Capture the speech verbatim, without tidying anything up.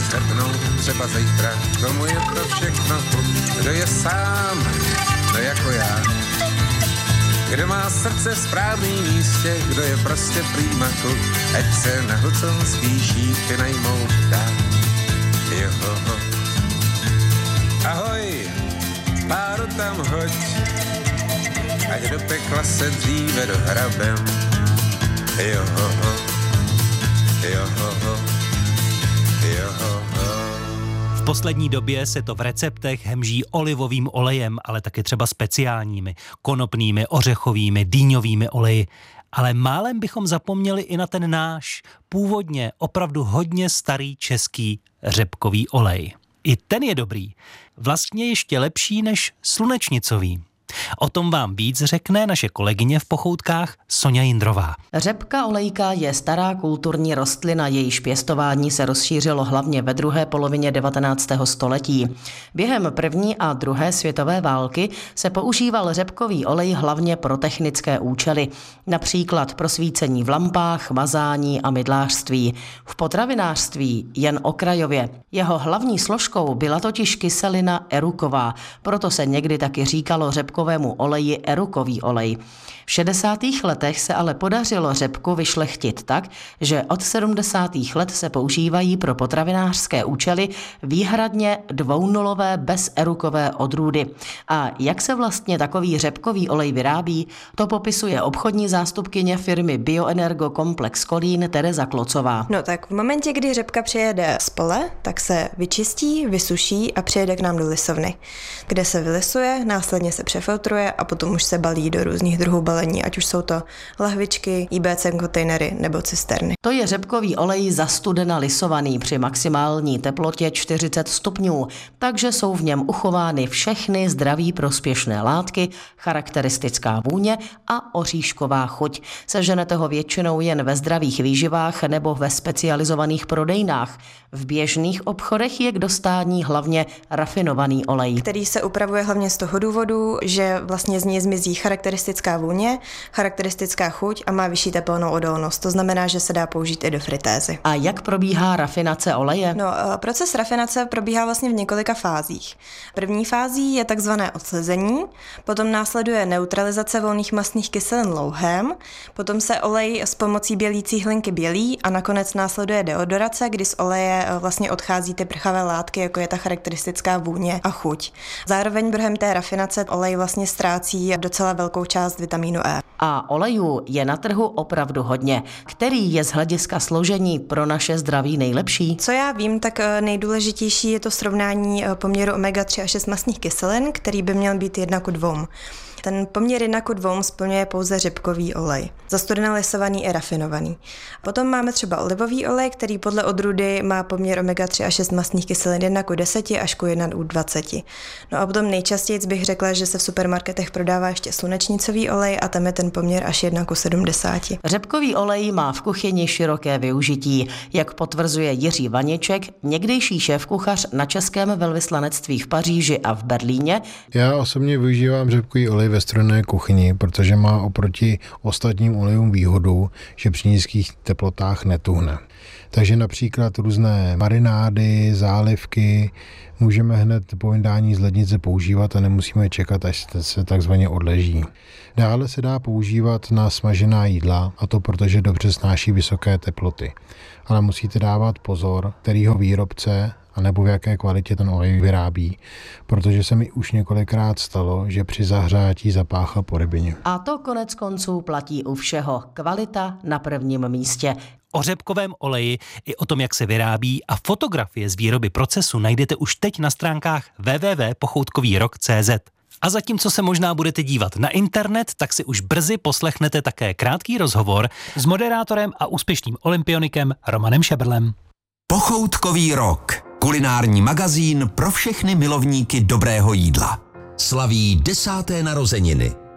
zřepnou třeba zítra. Komu je to všechno, kdo je sám, no jako já. Kdo má srdce v správném místě, kdo je prostě prýma kluk, ať se na huconský šípy najmout dá. Joho. Ahoj, páru tam hoď, ať do pekla se dříve dohrabem. Joho, joho, joho. V poslední době se to v receptech hemží olivovým olejem, ale taky třeba speciálními, konopnými, ořechovými, dýňovými oleji. Ale málem bychom zapomněli i na ten náš, původně opravdu hodně starý český řepkový olej. I ten je dobrý. Vlastně ještě lepší než slunečnicový. O tom vám víc řekne naše kolegyně v Pochoutkách Soňa Jindrová. Řepka olejka je stará kulturní rostlina, jejíž pěstování se rozšířilo hlavně ve druhé polovině devatenáctého století. Během první a druhé světové války se používal řepkový olej hlavně pro technické účely, například pro svícení v lampách, mazání a mydlářství. V potravinářství jen okrajově. Jeho hlavní složkou byla totiž kyselina eruková, proto se někdy taky říkalo řepkový oleji erukový olej. V šedesátých letech se ale podařilo řepku vyšlechtit tak, že od sedmdesátých let se používají pro potravinářské účely výhradně dvounulové bezerukové odrůdy. A jak se vlastně takový řepkový olej vyrábí, to popisuje obchodní zástupkyně firmy Bioenergo Komplex Kolín Tereza Klocová. No tak v momentě, kdy řepka přijede z pole, tak se vyčistí, vysuší a přijede k nám do lisovny, kde se vylisuje, následně se přefiltruje a potom už se balí do různých druhů balení, ať už jsou to lahvičky, í bé cé kontejnery nebo cisterny. To je řepkový olej zastudena lisovaný při maximální teplotě čtyřicet stupňů, takže jsou v něm uchovány všechny zdraví prospěšné látky, charakteristická vůně a oříšková chuť. Seženete ho většinou jen ve zdravých výživách nebo ve specializovaných prodejnách. V běžných obchodech je k dostání hlavně rafinovaný olej, který se upravuje hlavně z toho důvodu, že vlastně z něj zmizí charakteristická vůně, charakteristická chuť a má vyšší tepelnou odolnost. To znamená, že se dá použít i do fritézy. A jak probíhá rafinace oleje? No, proces rafinace probíhá vlastně v několika fázích. První fází je takzvané odslezení, potom následuje neutralizace volných mastných kyselin louhem, potom se olej s pomocí bělící hlinky bělí a nakonec následuje deodorace, kdy z oleje vlastně odchází ty prchavé látky, jako je ta charakteristická vůně a chuť. Zároveň během té rafinace olej vlastně ztrácí docela velkou část vitamínu E. A olejů je na trhu opravdu hodně. Který je z hlediska složení pro naše zdraví nejlepší? Co já vím, tak nejdůležitější je to srovnání poměru omega tři a šest mastných kyselin, který by měl být jedna ku dvou. Ten poměr jedna ku dvou splňuje pouze řepkový olej, zastudeně lisovaný i rafinovaný. Potom máme třeba olivový olej, který podle odrůdy má poměr omega tři a šest mastných kyselin jedna ku deseti až ku jedna ku dvaceti. No a potom nejčastěji bych řekla, že se v supermarketech prodává ještě slunečnicový olej a tam je ten poměr až jedna ku sedmdesáti. Řepkový olej má v kuchyni široké využití, jak potvrzuje Jiří Vaněček, někdejší šéfkuchař na českém velvyslanectví v Paříži a v Berlíně. Já osobně využívám řepkový olej ve strojné kuchyni, protože má oproti ostatním olejům výhodu, že při nízkých teplotách netuhne. Takže například různé marinády, zálivky můžeme hned po vyndání z lednice používat a nemusíme čekat, až se takzvaně odleží. Dále se dá používat na smažená jídla, a to protože dobře snáší vysoké teploty. Ale musíte dávat pozor, kterýho výrobce a nebo v jaké kvalitě ten olej vyrábí, protože se mi už několikrát stalo, že při zahřátí zapáchal po rybině. A to konec konců platí u všeho. Kvalita na prvním místě. O řepkovém oleji i o tom, jak se vyrábí a fotografie z výroby procesu najdete už teď na stránkách w w w tečka pochoutkový rok tečka c z. A zatímco se možná budete dívat na internet, tak si už brzy poslechnete také krátký rozhovor s moderátorem a úspěšným olympionikem Romanem Šebrlem. Pochoutkový rok. Kulinární magazín pro všechny milovníky dobrého jídla. Slaví desáté narozeniny.